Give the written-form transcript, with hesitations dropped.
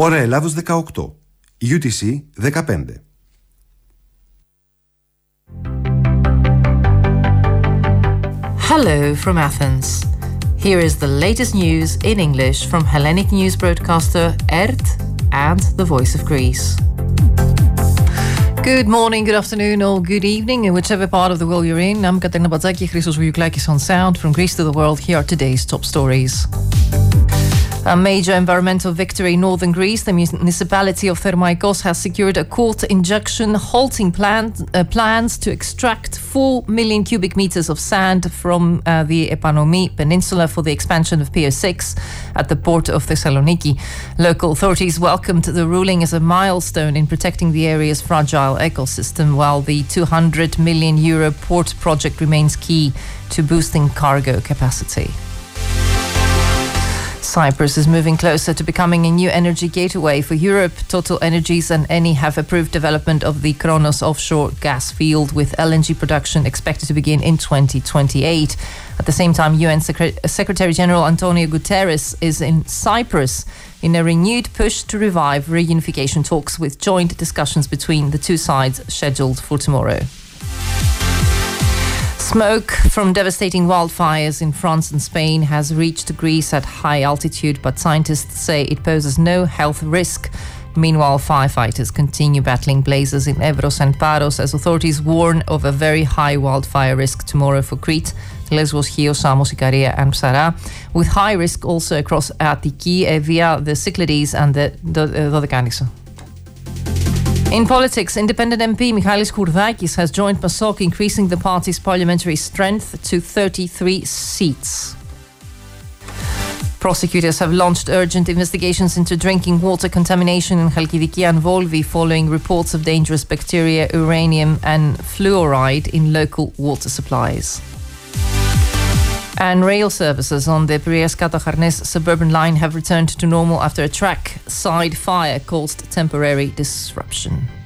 Ώρα Ελλάδος 18. UTC 15. Hello from Athens. Here is the latest news in English from Hellenic news broadcaster ERT and the Voice of Greece. Good morning, good afternoon, or good evening, in whichever part of the world you're in. I'm Katerina Batzaki, Christos Vouglakis on sound. From Greece to the world, here are today's top stories. A major environmental victory in northern Greece. The municipality of Thermaikos has secured a court injunction halting plans to extract 4 million cubic meters of sand from the Epanomi Peninsula for the expansion of Pier 6 at the port of Thessaloniki. Local authorities welcomed the ruling as a milestone in protecting the area's fragile ecosystem, while the €200 million port project remains key to boosting cargo capacity. Cyprus is moving closer to becoming a new energy gateway for Europe. Total Energies and Eni have approved development of the Kronos offshore gas field, with LNG production expected to begin in 2028. At the same time, UN Secretary General Antonio Guterres is in Cyprus in a renewed push to revive reunification talks, with joint discussions between the two sides scheduled for tomorrow. Smoke from devastating wildfires in France and Spain has reached Greece at high altitude, but scientists say it poses no health risk. Meanwhile, firefighters continue battling blazes in Evros and Paros as authorities warn of a very high wildfire risk tomorrow for Crete, Lesbos, Chios, Samos, Ikaria and Psara, with high risk also across Attiki, Evia, the Cyclades and the Dodekaniksa. In politics, independent MP Michalis Kourdakis has joined PASOK, increasing the party's parliamentary strength to 33 seats. Prosecutors have launched urgent investigations into drinking water contamination in Chalkidiki and Volvi following reports of dangerous bacteria, uranium and fluoride in local water supplies. And rail services on the Piraeus-Kato-Harnes suburban line have returned to normal after a track side fire caused temporary disruption.